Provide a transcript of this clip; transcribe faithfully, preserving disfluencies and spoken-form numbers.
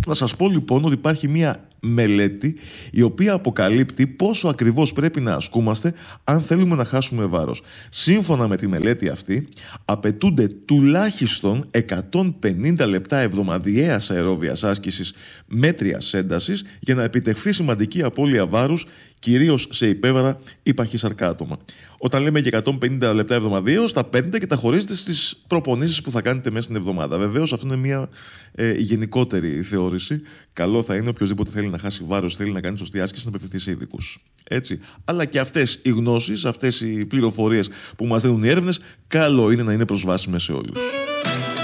Να σας πω λοιπόν ότι υπάρχει μια μελέτη η οποία αποκαλύπτει πόσο ακριβώς πρέπει να ασκούμαστε αν θέλουμε να χάσουμε βάρος. Σύμφωνα με τη μελέτη αυτή, απαιτούνται τουλάχιστον εκατόν πενήντα λεπτά εβδομαδιαίας αερόβιας άσκησης μέτριας έντασης για να επιτευχθεί σημαντική απώλεια βάρους, κυρίως σε υπέβαρα ή παχυσαρκά άτομα. Όταν λέμε για εκατόν πενήντα λεπτά εβδομαδιαίως, τα παίρνετε και τα χωρίζετε στις προπονήσεις που θα κάνετε μέσα στην εβδομάδα. Βεβαίως, αυτό είναι μια ε, γενικότερη θεώρηση. Καλό θα είναι οποιοδήποτε θέλει να χάσει βάρος, θέλει να κάνει σωστή άσκηση, να απευθυνθεί σε ειδικούς. Έτσι. Αλλά και αυτές οι γνώσεις, αυτές οι πληροφορίες που μας δίνουν οι έρευνες, καλό είναι να είναι προσβάσιμες σε όλους.